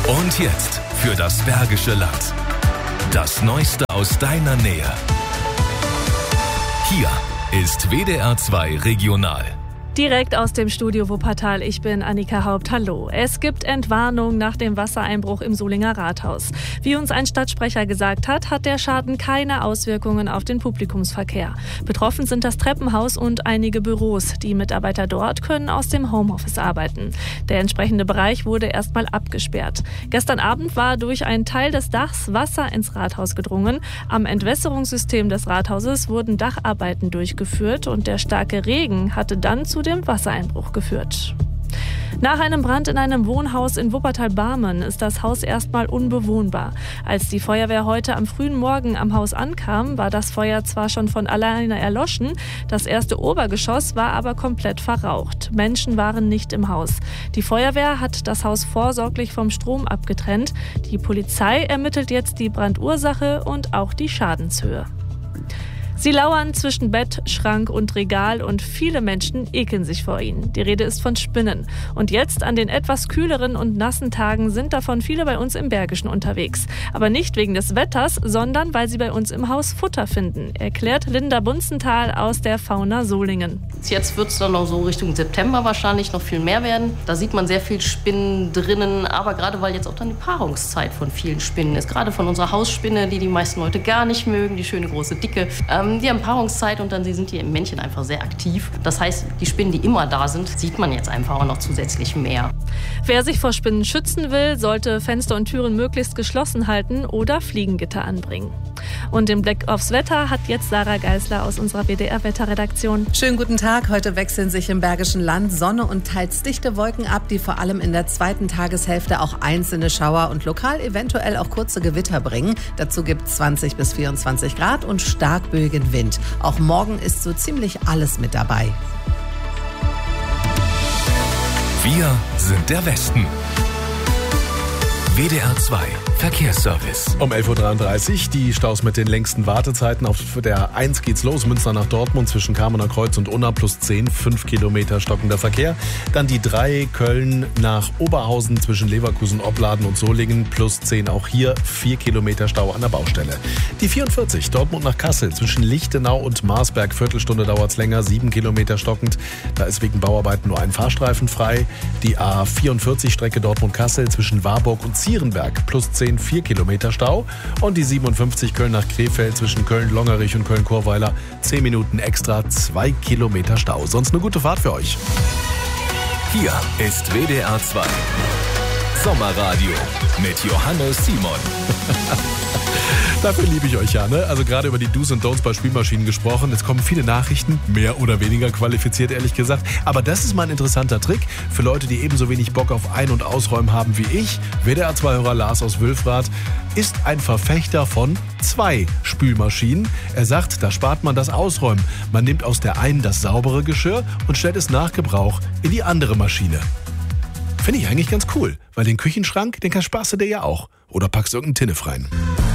Und jetzt für das Bergische Land. Das Neueste aus deiner Nähe. Hier ist WDR 2 Regional. Direkt aus dem Studio Wuppertal, ich bin Annika Haupt. Hallo. Es gibt Entwarnung nach dem Wassereinbruch im Solinger Rathaus. Wie uns ein Stadtsprecher gesagt hat, hat der Schaden keine Auswirkungen auf den Publikumsverkehr. Betroffen sind das Treppenhaus und einige Büros. Die Mitarbeiter dort können aus dem Homeoffice arbeiten. Der entsprechende Bereich wurde erstmal abgesperrt. Gestern Abend war durch einen Teil des Dachs Wasser ins Rathaus gedrungen. Am Entwässerungssystem des Rathauses wurden Dacharbeiten durchgeführt und der starke Regen hatte dann zu dem Wassereinbruch geführt. Nach einem Brand in einem Wohnhaus in Wuppertal-Barmen ist das Haus erstmal unbewohnbar. Als die Feuerwehr heute am frühen Morgen am Haus ankam, war das Feuer zwar schon von alleine erloschen, das erste Obergeschoss war aber komplett verraucht. Menschen waren nicht im Haus. Die Feuerwehr hat das Haus vorsorglich vom Strom abgetrennt. Die Polizei ermittelt jetzt die Brandursache und auch die Schadenshöhe. Sie lauern zwischen Bett, Schrank und Regal und viele Menschen ekeln sich vor ihnen. Die Rede ist von Spinnen. Und jetzt an den etwas kühleren und nassen Tagen sind davon viele bei uns im Bergischen unterwegs. Aber nicht wegen des Wetters, sondern weil sie bei uns im Haus Futter finden, erklärt Linda Bunzenthal aus der Fauna Solingen. Jetzt wird es dann noch so Richtung September wahrscheinlich noch viel mehr werden. Da sieht man sehr viel Spinnen drinnen, aber gerade weil jetzt auch dann die Paarungszeit von vielen Spinnen ist. Gerade von unserer Hausspinne, die meisten Leute gar nicht mögen, die schöne große Dicke. Die haben Paarungszeit und dann sind die Männchen einfach sehr aktiv. Das heißt, die Spinnen, die immer da sind, sieht man jetzt einfach auch noch zusätzlich mehr. Wer sich vor Spinnen schützen will, sollte Fenster und Türen möglichst geschlossen halten oder Fliegengitter anbringen. Und den Blick aufs Wetter hat jetzt Sarah Geisler aus unserer WDR-Wetterredaktion. Schönen guten Tag. Heute wechseln sich im Bergischen Land Sonne und teils dichte Wolken ab, die vor allem in der zweiten Tageshälfte auch einzelne Schauer und lokal eventuell auch kurze Gewitter bringen. Dazu gibt es 20 bis 24 Grad und stark böigen Wind. Auch morgen ist so ziemlich alles mit dabei. Wir sind der Westen. WDR 2 Verkehrsservice. Um 11.33 Uhr die Staus mit den längsten Wartezeiten. Auf der 1 geht's los, Münster nach Dortmund zwischen Kamener Kreuz und Unna plus 10, 5 Kilometer stockender Verkehr. Dann die 3 Köln nach Oberhausen zwischen Leverkusen, Opladen und Solingen plus 10, auch hier 4 Kilometer Stau an der Baustelle. Die 44 Dortmund nach Kassel zwischen Lichtenau und Marsberg, Viertelstunde dauert's länger, 7 Kilometer stockend. Da ist wegen Bauarbeiten nur ein Fahrstreifen frei. Die A44 Strecke Dortmund-Kassel zwischen Warburg und Zierenberg plus 10, 4 Kilometer Stau. Und die 57 Köln nach Krefeld zwischen Köln-Longerich und Köln-Chorweiler 10 Minuten extra, 2 Kilometer Stau. Sonst eine gute Fahrt für euch. Hier ist WDR 2 Sommerradio mit Johannes Simon. Dafür liebe ich euch ja, ne? Also gerade über die Do's und Don'ts bei Spülmaschinen gesprochen. Es kommen viele Nachrichten, mehr oder weniger qualifiziert, ehrlich gesagt. Aber das ist mal ein interessanter Trick für Leute, die ebenso wenig Bock auf Ein- und Ausräumen haben wie ich. WDR-2-Hörer Lars aus Wülfrath ist ein Verfechter von 2 Spülmaschinen. Er sagt, da spart man das Ausräumen. Man nimmt aus der einen das saubere Geschirr und stellt es nach Gebrauch in die andere Maschine. Finde ich eigentlich ganz cool, weil den Küchenschrank, den sparst du dir ja auch. Oder packst irgendeinen Tinnef rein.